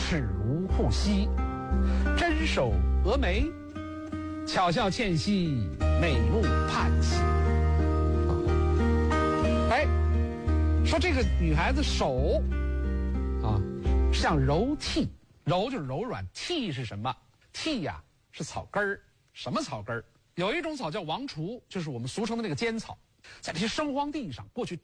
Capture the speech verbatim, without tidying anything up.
齿如护膝，针手蛾眉，巧笑倩兮，美目盼兮。哎，说这个女孩子手啊，像柔荠，柔就是柔软，荠是什么？荠呀是草根儿。什么草根儿？有一种草叫王锄，就是我们俗称的那个尖草，在这些生荒地上，过去